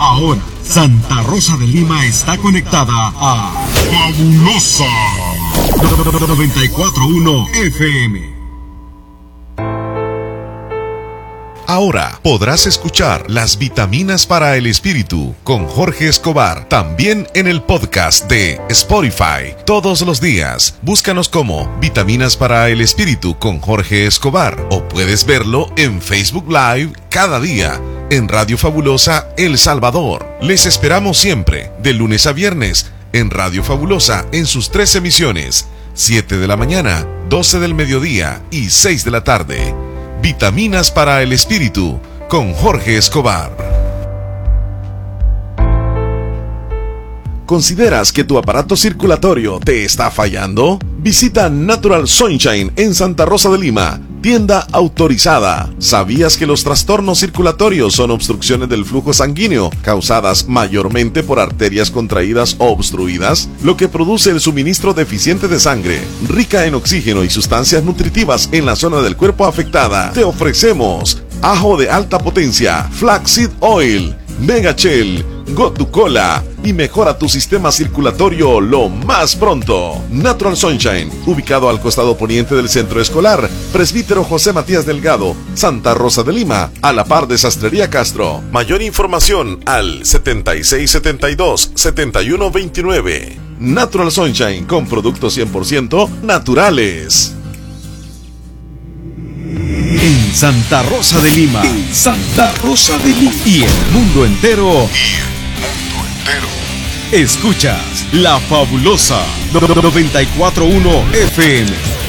Ahora, Santa Rosa de Lima está conectada a Fabulosa 94.1 FM. Ahora podrás escuchar Las Vitaminas para el Espíritu con Jorge Escobar, también en el podcast de Spotify. Todos los días, búscanos como Vitaminas para el Espíritu con Jorge Escobar, o puedes verlo en Facebook Live cada día en Radio Fabulosa El Salvador. Les esperamos siempre, de lunes a viernes, en Radio Fabulosa en sus 3 emisiones, 7 de la mañana, 12 del mediodía y 6 de la tarde. Vitaminas para el Espíritu con Jorge Escobar. ¿Consideras que tu aparato circulatorio te está fallando? Visita Natural Sunshine en Santa Rosa de Lima, tienda autorizada. ¿Sabías que los trastornos circulatorios son obstrucciones del flujo sanguíneo causadas mayormente por arterias contraídas o obstruidas, lo que produce el suministro deficiente de sangre, rica en oxígeno y sustancias nutritivas en la zona del cuerpo afectada? Te ofrecemos ajo de alta potencia, Flaxseed Oil, Megachel, Gotucola, y mejora tu sistema circulatorio lo más pronto. Natural Sunshine, ubicado al costado poniente del centro escolar Presbítero José Matías Delgado, Santa Rosa de Lima, a la par de Sastrería Castro. Mayor información al 7672-7129. Natural Sunshine, con productos 100% naturales. En Santa Rosa de Lima. En Santa Rosa de Lima. Y el mundo entero. Escuchas La Fabulosa 94.1 FM.